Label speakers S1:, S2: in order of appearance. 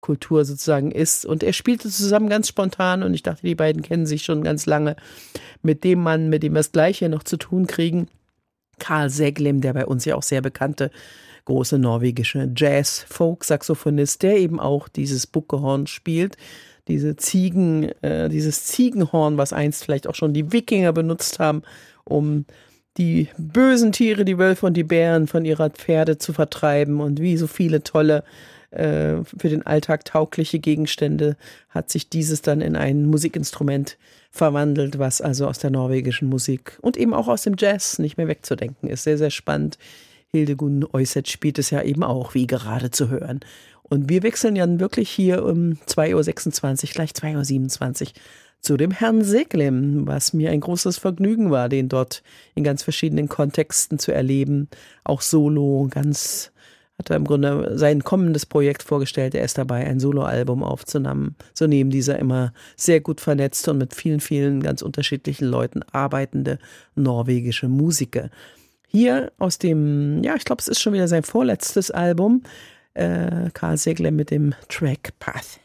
S1: Kultur sozusagen ist. Und er spielte zusammen ganz spontan und ich dachte, die beiden kennen sich schon ganz lange. Mit dem Mann, mit dem wir das Gleiche noch zu tun kriegen, Carl Seglem, der bei uns ja auch sehr bekannte große norwegische Jazz-Folk-Saxophonist, der eben auch dieses Buckehorn spielt. Dieses Ziegenhorn, was einst vielleicht auch schon die Wikinger benutzt haben, um die bösen Tiere, die Wölfe und die Bären von ihrer Pferde zu vertreiben. Und wie so viele tolle, für den Alltag taugliche Gegenstände hat sich dieses dann in ein Musikinstrument verwandelt, was also aus der norwegischen Musik und eben auch aus dem Jazz nicht mehr wegzudenken ist. Sehr, sehr spannend. Hildegunn Øyset spielt es ja eben auch, wie gerade zu hören. Und wir wechseln ja wirklich hier um 2.26 Uhr, gleich 2.27 Uhr zu dem Herrn Seglem, was mir ein großes Vergnügen war, den dort in ganz verschiedenen Kontexten zu erleben. Auch solo, hat er im Grunde sein kommendes Projekt vorgestellt. Er ist dabei, ein Soloalbum aufzunehmen. So neben dieser immer sehr gut vernetzte und mit vielen, vielen ganz unterschiedlichen Leuten arbeitende norwegische Musiker. Hier aus dem, ich glaube, es ist schon wieder sein vorletztes Album, Carl Seglem mit dem Track Path.